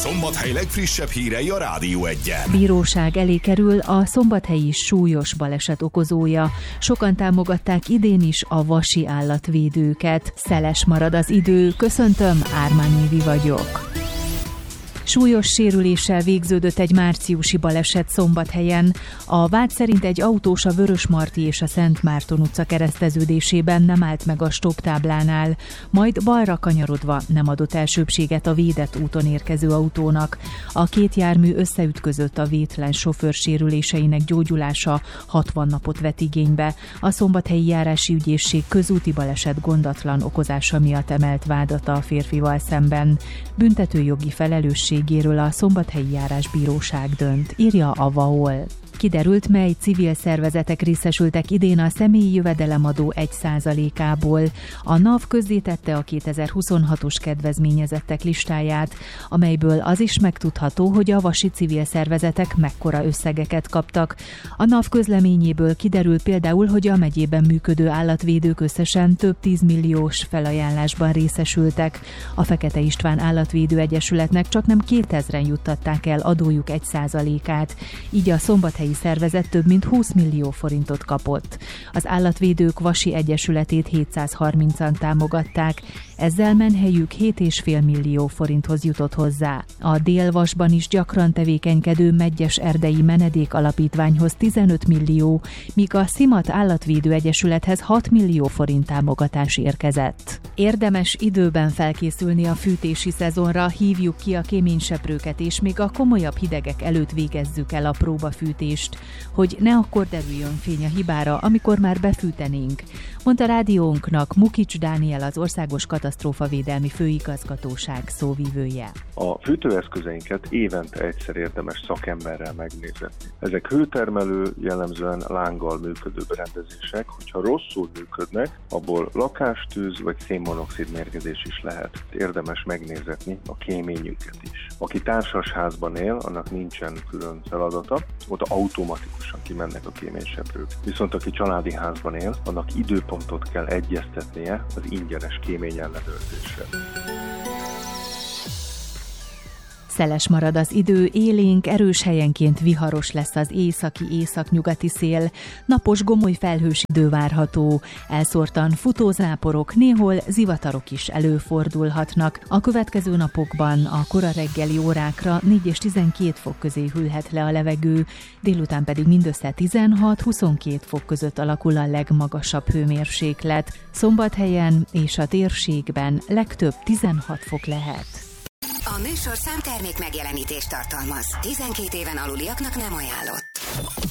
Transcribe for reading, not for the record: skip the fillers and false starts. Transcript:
Szombathely legfrissebb hírei a Rádió Egyen. Bíróság elé kerül a szombathelyi súlyos baleset okozója. Sokan támogatták idén is a vasi állatvédőket. Szeles marad az idő. Köszöntöm, Ármán Évi vagyok. Súlyos sérüléssel végződött egy márciusi baleset Szombathelyen. A vád szerint egy autós a Vörösmarty és a Szent Márton utca kereszteződésében nem állt meg a stop táblánál, majd balra kanyarodva nem adott elsőbbséget a védett úton érkező autónak. A két jármű összeütközött, a vétlen sofőr sérüléseinek gyógyulása 60 napot vett igénybe. A Szombathelyi Járási Ügyészség közúti baleset gondatlan okozása miatt emelt vádat a férfival szemben. Büntetőjogi felelősségéről a Szombathelyi Járásbíróság dönt, írja a VAOL. Kiderült, mely civil szervezetek részesültek idén a személyi jövedelemadó 1%-ából. A NAV közzétette a 2026-os kedvezményezettek listáját, amelyből az is megtudható, hogy a vasi civil szervezetek mekkora összegeket kaptak. A NAV közleményéből kiderül például, hogy a megyében működő állatvédők összesen több 10 milliós felajánlásban részesültek. A Fekete István Állatvédő Egyesületnek csaknem 2000-en juttatták el adójuk 1%-át, így a szombathelyi szervezet több mint 20 millió forintot kapott. Az Állatvédők Vasi Egyesületét 730-an támogatták, ezzel menhelyük 7,5 millió forinthoz jutott hozzá. A Délvasban is gyakran tevékenykedő Medgyes Erdei Menedék Alapítványhoz 15 millió, míg a Szimat Állatvédő Egyesülethez 6 millió forint támogatás érkezett. Érdemes időben felkészülni a fűtési szezonra, hívjuk ki a kéményseprőket, és még a komolyabb hidegek előtt végezzük el a próbafűtést, hogy ne akkor derüljön fény a hibára, amikor már befűtenénk, mondta rádiónknak Mukics Dániel, az Országos Katasztrófavédelmi Főigazgatóság szóvivője. A fűtőeszközeinket évente egyszer érdemes szakemberrel megnézetni. Ezek hőtermelő, jellemzően lánggal működő berendezések, hogyha rosszul működnek, abból lakástűz vagy szénmonoxid mérgezés is lehet. Érdemes megnézetni a kéményüket is. Aki társasházban él, annak nincsen külön feladata, ott automatikusan kimennek a kéményseprők. Viszont aki családi házban él, annak időpontot kell egyeztetnie az ingyenes kéményellenőrzésre. Szeles marad az idő, élénk, erős helyenként viharos lesz az északi-északnyugati szél, napos gomoly felhős idő várható, elszórtan futózáporok, néhol zivatarok is előfordulhatnak. A következő napokban a kora reggeli órákra 4 és 12 fok közé hűlhet le a levegő, délután pedig mindössze 16-22 fok között alakul a legmagasabb hőmérséklet. Szombathelyen és a térségben legtöbb 16 fok lehet. A műsorszám termék megjelenítést tartalmaz. 12 éven aluliaknak nem ajánlott.